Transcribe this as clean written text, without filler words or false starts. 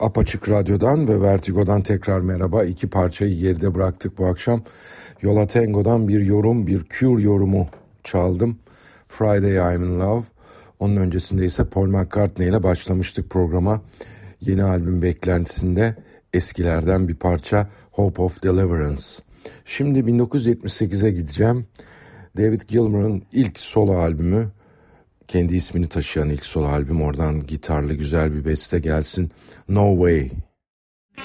Apaçık Radyo'dan ve Vertigo'dan tekrar merhaba. İki parçayı geride bıraktık bu akşam. Yola Tango'dan bir Cure yorumu çaldım. Friday I'm in Love. Onun öncesinde ise Paul McCartney ile başlamıştık programa. Yeni albüm beklentisinde eskilerden bir parça Hope of Deliverance. Şimdi 1978'e gideceğim. David Gilmour'un ilk solo albümü. Kendi ismini taşıyan ilk solo albüm, oradan gitarlı güzel bir beste gelsin. No Way.